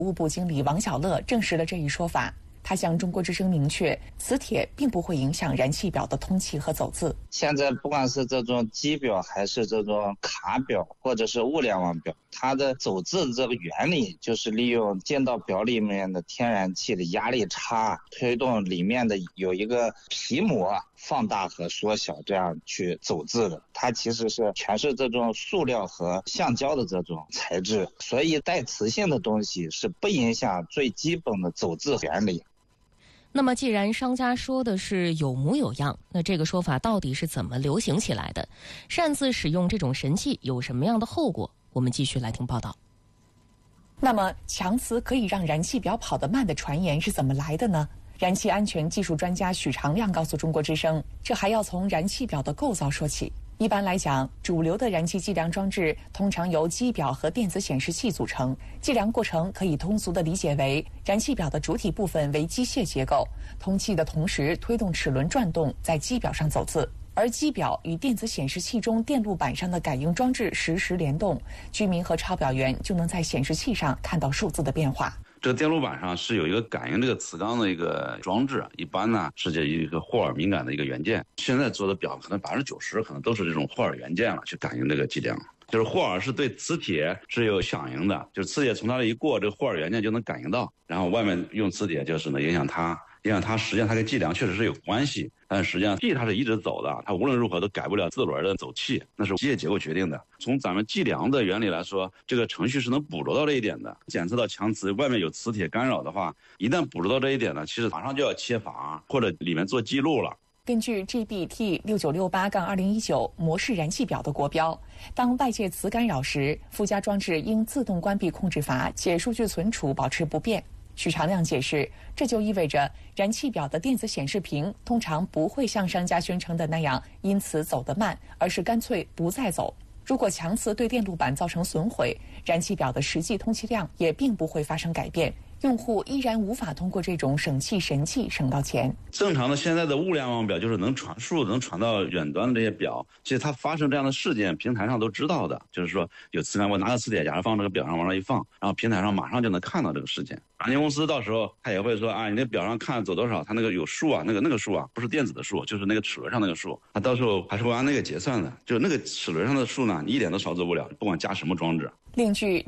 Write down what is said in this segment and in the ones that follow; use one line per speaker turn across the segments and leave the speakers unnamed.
服务部经理王小乐证实了这一说法。他向中国之声明确，磁铁并不会影响燃气表的通气和走字。
现在不管是这种机表还是这种卡表或者是物联网表，它的走字的这个原理就是利用进到表里面的天然气的压力差，推动里面的有一个皮膜放大和缩小，这样去走字的。它其实是全是这种塑料和橡胶的这种材质，所以带磁性的东西是不影响最基本的走字原理。
那么既然商家说的是有模有样，那这个说法到底是怎么流行起来的？擅自使用这种神器有什么样的后果？我们继续来听报道。
那么强磁可以让燃气表跑得慢的传言是怎么来的呢？燃气安全技术专家许长亮告诉中国之声，这还要从燃气表的构造说起。一般来讲，主流的燃气计量装置通常由机表和电子显示器组成。计量过程可以通俗地理解为，燃气表的主体部分为机械结构，通气的同时推动齿轮转动，在机表上走字。而机表与电子显示器中电路板上的感应装置实时联动，居民和抄表员就能在显示器上看到数字的变化。
这个电路板上是有一个感应这个磁钢的一个装置，一般呢是这一个霍尔敏感的一个元件。现在做的表可能90%可能都是这种霍尔元件了，去感应这个计量。就是霍尔是对磁铁是有响应的，就是磁铁从它这一过，这个霍尔元件就能感应到，然后外面用磁铁就是呢影响它，实际上它跟计量确实是有关系，但实际上气它是一直走的，它无论如何都改不了自轮的走气，那是机械结构决定的。从咱们计量的原理来说，这个程序是能捕捉到这一点的。检测到强磁外面有磁铁干扰的话，一旦捕捉到这一点呢，其实马上就要切阀或者里面做记录了。
根据 GB-T6968-2019 模式燃气表的国标，当外界磁干扰时，附加装置应自动关闭控制阀，且数据存储保持不变。许长亮解释，这就意味着燃气表的电子显示屏通常不会像商家宣称的那样因此走得慢，而是干脆不再走。如果强磁对电路板造成损毁，燃气表的实际通气量也并不会发生改变，用户依然无法通过这种省气神器省到钱。
正常的现在的物联网表就是能传输能传到远端的这些表，其实它发生这样的事件平台上都知道的，就是说有磁感，我拿个磁铁夹放这个表上往上一放，然后平台上马上就能看到这个事件。软件公司到时候他也会说啊，你那表上看走多少，他那个有数啊，那个数啊，不是电子的数，就是那个齿轮上那个数，他到时候还是会按那个结算的，就那个齿轮上的数呢，你一点都少走不了，不管加什么装置。
另据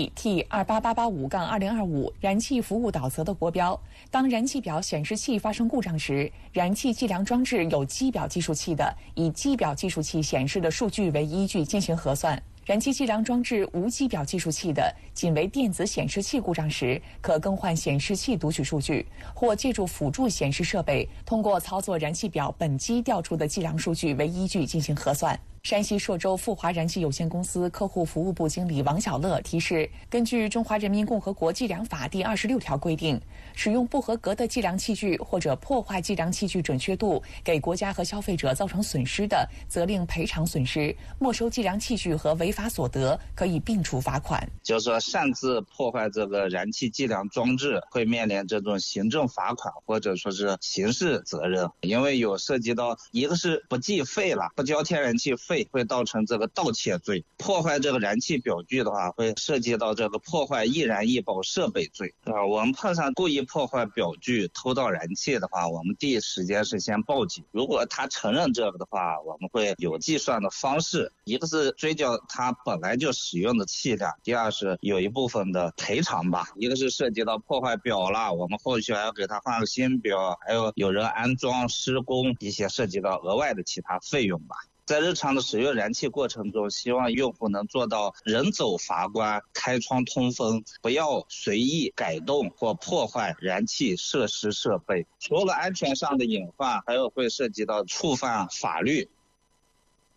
GB-T2885-2025 燃气服务导则的国标，当燃气表显示器发生故障时，燃气计量装置有机表计数器的，以机表计数器显示的数据为依据进行核算。燃气计量装置无机表计数器的，仅为电子显示器故障时，可更换显示器读取数据，或借助辅助显示设备，通过操作燃气表本机调出的计量数据为依据进行核算。山西朔州富华燃气有限公司客户服务部经理王小乐提示，根据《中华人民共和国计量法》第26条规定，使用不合格的计量器具或者破坏计量器具准确度，给国家和消费者造成损失的，责令赔偿损失，没收计量器具和违法所得，可以并处罚款。
就是说擅自破坏这个燃气计量装置，会面临这种行政罚款或者说是刑事责任，因为有涉及到一个是不计费了，不交天然气费，会造成这个盗窃罪；破坏这个燃气表具的话，会涉及到这个破坏易燃易爆设备罪。我们碰上故意破坏表具、偷盗燃气的话，我们第一时间是先报警。如果他承认这个的话，我们会有计算的方式，一个是追缴他本来就使用的气量，第二是有一部分的赔偿吧。一个是涉及到破坏表了，我们后续还要给他换个新表，还有人安装、施工一些涉及到额外的其他费用吧。在日常的使用燃气过程中，希望用户能做到人走阀关、开窗通风，不要随意改动或破坏燃气设施设备。除了安全上的隐患，还有会涉及到触犯法律，